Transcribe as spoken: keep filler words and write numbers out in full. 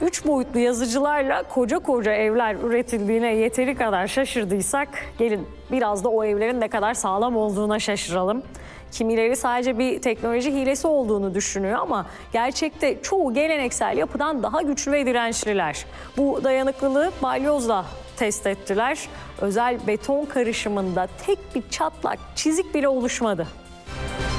Üç boyutlu yazıcılarla koca koca evler üretildiğine yeteri kadar şaşırdıysak gelin biraz da o evlerin ne kadar sağlam olduğuna şaşıralım. Kimileri sadece bir teknoloji hilesi olduğunu düşünüyor ama gerçekte çoğu geleneksel yapıdan daha güçlü ve dirençliler. Bu dayanıklılığı balyozla test ettiler. Özel beton karışımında tek bir çatlak, çizik bile oluşmadı.